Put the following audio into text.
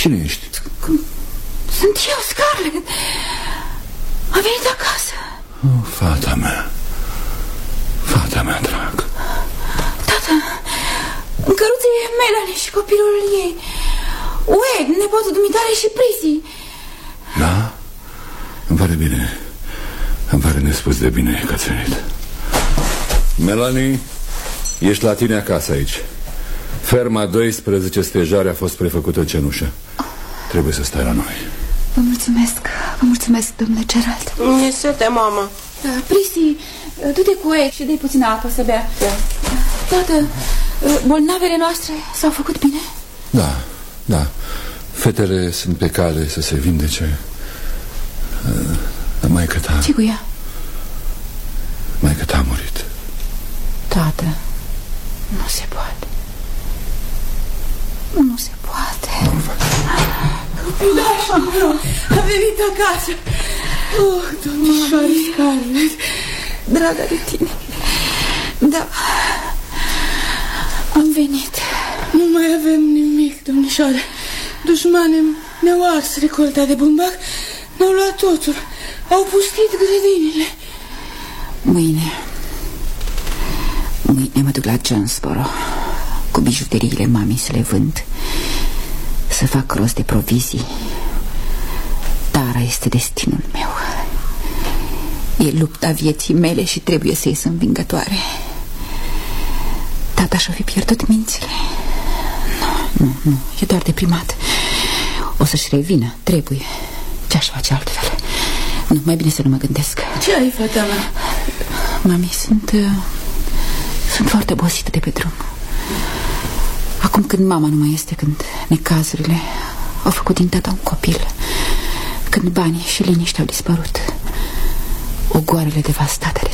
Cine ești? Sunt eu, Scarlett. Am venit acasă. Fata mea. Fata mea, drag. Tata, în căruță e Melanie și copilul ei, Wade, nepotul dumitare și Prissy. Da? Îmi pare bine. Îmi pare nespus de bine că ați venit. Melanie, ești la tine acasă aici. Ferma 12 stejarii a fost prefăcută în cenușă. Trebuie să stai la noi. Vă mulțumesc, domnule Gerald. Mi-e sete, mama. Prissy, du-te cu Wade și dă-i puțină apă să bea. Tată, bolnavele noastre s-au făcut bine? Da, da. Fetele sunt pe cale să se vindece. Dar maică ta... Ce cu ea? Maică ta a murit. Tată, nu se poate. Nu se poate. Nu-l fac. Copilașul meu a venit acasă. Domnișoară Scarlett, dragă de tine. Da, am venit. Nu mai avem nimic, domnișoară. Dușmanii ne-au ars recolta de bumbac, ne-au luat totul, au pustit grădinile. Mâine mă duc la Jonesboro cu bijuteriile mamei să le vând, să fac rost de provizii. Tara este destinul meu. E lupta vieții mele și trebuie să ies învingătoare. Tata și-o fi pierdut mințile. Nu, e doar deprimat. O să-și revină, trebuie. Ce-aș face altfel? Nu, mai bine să nu mă gândesc. Ce ai, fata mea? Mami, sunt foarte obosită de pe drum. Acum când mama nu mai este, când necazurile au făcut din tata un copil, când banii și liniștea au dispărut, ogoarele devastate de